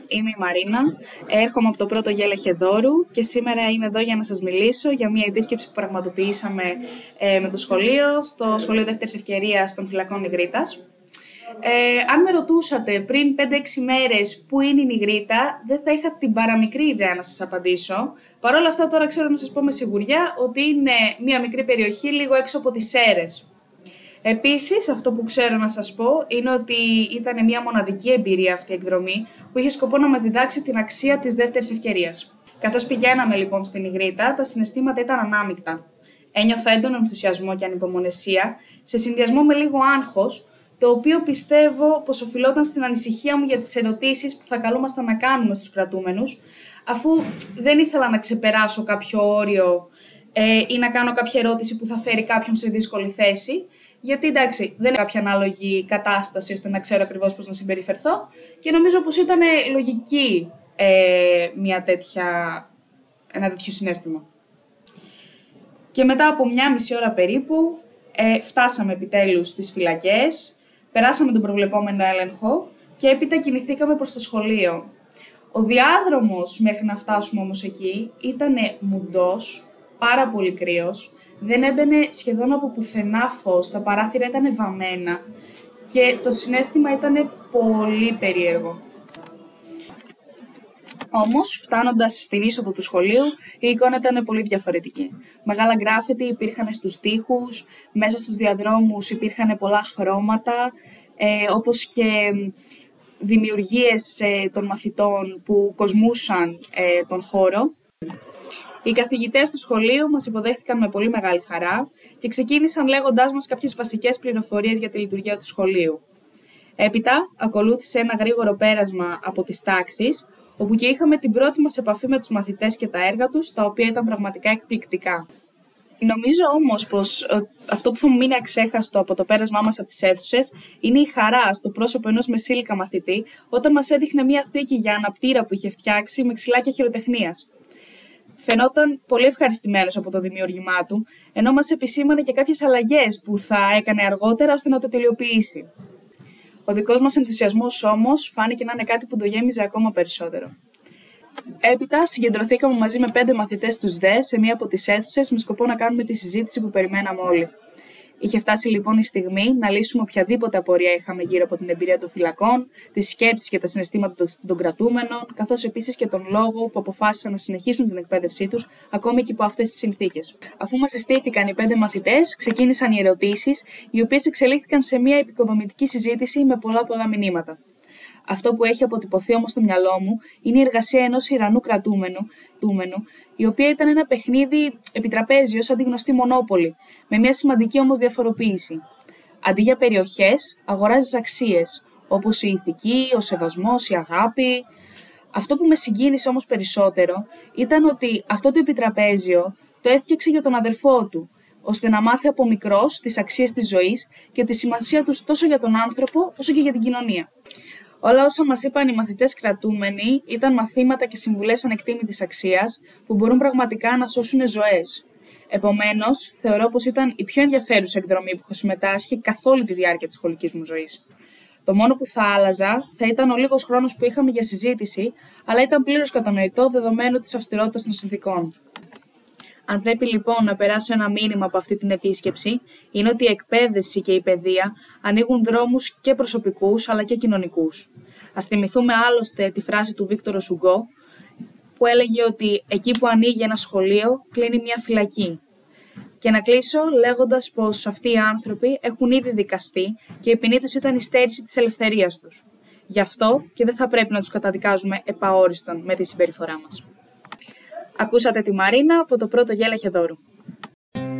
είμαι η Μαρίνα, έρχομαι από το πρώτο Γέλα Χεδόρου και σήμερα είμαι εδώ για να σας μιλήσω για μια επίσκεψη που πραγματοποιήσαμε με το σχολείο, στο Σχολείο Δεύτερης Ευκαιρίας των Φυλακών Νιγρίτας. Αν με ρωτούσατε πριν 5-6 μέρες πού είναι η Νιγρίτα, δεν θα είχα την παραμικρή ιδέα να σας απαντήσω. Παρ' όλα αυτά τώρα ξέρω να σας πω με σιγουριά ότι είναι μια μικρή περιοχή λίγο έξω από τις Σέρρες. Επίσης, αυτό που ξέρω να σας πω είναι ότι ήταν μια μοναδική εμπειρία αυτή η εκδρομή που είχε σκοπό να μας διδάξει την αξία της δεύτερης ευκαιρίας. Καθώς πηγαίναμε λοιπόν στην Νιγρίτα, τα συναισθήματα ήταν ανάμεικτα. Ένιωθα έντονο ενθουσιασμό και ανυπομονησία, σε συνδυασμό με λίγο άγχος, το οποίο πιστεύω πως οφειλόταν στην ανησυχία μου για τις ερωτήσεις που θα καλούμασταν να κάνουμε στους κρατούμενους, αφού δεν ήθελα να ξεπεράσω κάποιο όριο ή να κάνω κάποια ερώτηση που θα φέρει κάποιον σε δύσκολη θέση, γιατί εντάξει, δεν είναι κάποια ανάλογη κατάσταση ώστε να ξέρω ακριβώς πώς να συμπεριφερθώ και νομίζω πως ήταν λογική ένα τέτοιο συναίσθημα. Και μετά από 1,5 ώρα περίπου φτάσαμε επιτέλους στις φυλακές, περάσαμε τον προβλεπόμενο έλεγχο και έπειτα κινηθήκαμε προς το σχολείο. Ο διάδρομος μέχρι να φτάσουμε όμως εκεί ήταν μουντός, πάρα πολύ κρύος, δεν έμπαινε σχεδόν από πουθενά φως, τα παράθυρα ήταν βαμμένα και το συναίσθημα ήταν πολύ περίεργο. Όμως, φτάνοντας στην είσοδο του σχολείου, η εικόνα ήταν πολύ διαφορετική. Μεγάλα γκράφιτι υπήρχαν στους τοίχους, μέσα στους διαδρόμους υπήρχαν πολλά χρώματα, όπως και δημιουργίες των μαθητών που κοσμούσαν τον χώρο. Οι καθηγητές του σχολείου μας υποδέχθηκαν με πολύ μεγάλη χαρά και ξεκίνησαν λέγοντάς μας κάποιες βασικές πληροφορίες για τη λειτουργία του σχολείου. Έπειτα, ακολούθησε ένα γρήγορο πέρασμα από τις τάξεις, όπου και είχαμε την πρώτη μας επαφή με τους μαθητές και τα έργα τους, τα οποία ήταν πραγματικά εκπληκτικά. Νομίζω όμως πως αυτό που θα μου μείνει αξέχαστο από το πέρασμά μας από τις αίθουσες είναι η χαρά στο πρόσωπο ενός μεσήλικα μαθητή όταν μας έδειχνε μια θήκη για αναπτήρα που είχε φτιάξει με ξυλάκια χειροτεχνίας. Φαινόταν πολύ ευχαριστημένος από το δημιούργημά του, ενώ μας επισήμανε και κάποιες αλλαγές που θα έκανε αργότερα ώστε να το τελειοποιήσει. Ο δικός μας ενθουσιασμός όμως φάνηκε να είναι κάτι που το γέμιζε ακόμα περισσότερο. Έπειτα συγκεντρωθήκαμε μαζί με 5 μαθητές τους ΔΕ σε μία από τις αίθουσες με σκοπό να κάνουμε τη συζήτηση που περιμέναμε όλοι. Είχε φτάσει λοιπόν η στιγμή να λύσουμε οποιαδήποτε απορία είχαμε γύρω από την εμπειρία των φυλακών, τις σκέψεις και τα συναισθήματα των κρατούμενων, καθώς επίσης και τον λόγο που αποφάσισαν να συνεχίσουν την εκπαίδευσή τους, ακόμη και υπό αυτές τις συνθήκες. Αφού μας συστήθηκαν οι 5 μαθητές, ξεκίνησαν οι ερωτήσεις, οι οποίες εξελίχθηκαν σε μια επικοδομητική συζήτηση με πολλά μηνύματα. Αυτό που έχει αποτυπωθεί όμως στο μυαλό μου είναι η εργασία ενός Ιρανού κρατούμενου, η οποία ήταν ένα παιχνίδι επιτραπέζιο σαν τη γνωστή Μονόπολη, με μια σημαντική όμως διαφοροποίηση. Αντί για περιοχές, αγοράζεις αξίες, όπως η ηθική, ο σεβασμός, η αγάπη. Αυτό που με συγκίνησε όμως περισσότερο ήταν ότι αυτό το επιτραπέζιο το έφτιαξε για τον αδερφό του, ώστε να μάθει από μικρός τις αξίες της ζωής και τη σημασία τους τόσο για τον άνθρωπο όσο και για την κοινωνία. Όλα όσα μας είπαν οι μαθητές κρατούμενοι ήταν μαθήματα και συμβουλές ανεκτήμητης αξίας που μπορούν πραγματικά να σώσουν ζωές. Επομένως, θεωρώ πως ήταν η πιο ενδιαφέρουσα εκδρομή που έχω συμμετάσχει καθ' όλη τη διάρκεια της σχολικής μου ζωής. Το μόνο που θα άλλαζα θα ήταν ο λίγος χρόνος που είχαμε για συζήτηση, αλλά ήταν πλήρως κατανοητό δεδομένου της αυστηρότητας των συνθηκών. Αν πρέπει λοιπόν να περάσω ένα μήνυμα από αυτή την επίσκεψη, είναι ότι η εκπαίδευση και η παιδεία ανοίγουν δρόμους και προσωπικούς αλλά και κοινωνικούς. Ας θυμηθούμε άλλωστε τη φράση του Βίκτορο Σουγκό, που έλεγε ότι εκεί που ανοίγει ένα σχολείο κλείνει μια φυλακή. Και να κλείσω λέγοντας πως αυτοί οι άνθρωποι έχουν ήδη δικαστεί και η ποινή τους ήταν η στέρηση της ελευθερίας τους. Γι' αυτό και δεν θα πρέπει να τους καταδικάζουμε επαόριστον με τη συμπεριφορά μας. Ακούσατε τη Μαρίνα από το πρώτο Γέλα Χεδόρου.